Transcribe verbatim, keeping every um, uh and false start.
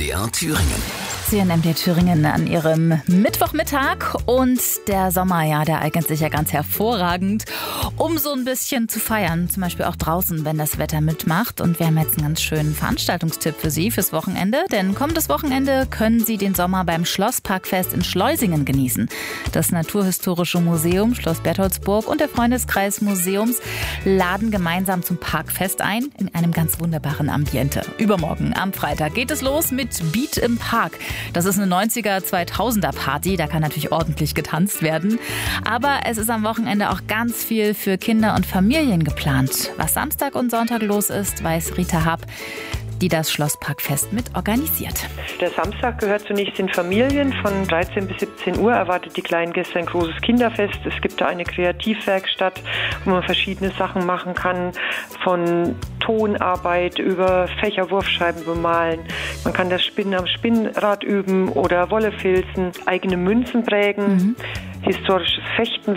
D R Thüringen. Sie in M D R Thüringen an Ihrem Mittwochmittag und der Sommer, ja, der eignet sich ja ganz hervorragend, um so ein bisschen zu feiern, zum Beispiel auch draußen, wenn das Wetter mitmacht. Und wir haben jetzt einen ganz schönen Veranstaltungstipp für Sie fürs Wochenende, denn kommendes Wochenende können Sie den Sommer beim Schlossparkfest in Schleusingen genießen. Das Naturhistorische Museum Schloss Bertholdsburg und der Freundeskreis Museums laden gemeinsam zum Parkfest ein, in einem ganz wunderbaren Ambiente. Übermorgen am Freitag geht es los mit Beat im Park. Das ist eine neunziger, zweitausender Party, da kann natürlich ordentlich getanzt werden. Aber es ist am Wochenende auch ganz viel für Kinder und Familien geplant. Was Samstag und Sonntag los ist, weiß Rita Happ, die das Schlossparkfest mit organisiert. Der Samstag gehört zunächst den Familien. Von dreizehn bis siebzehn Uhr erwartet die kleinen Gäste ein großes Kinderfest. Es gibt da eine Kreativwerkstatt, wo man verschiedene Sachen machen kann, von Tonarbeit über Fächerwurfscheiben bemalen. Man kann das Spinnen am Spinnrad üben oder Wolle filzen, eigene Münzen prägen. Mhm. Historisches Fechten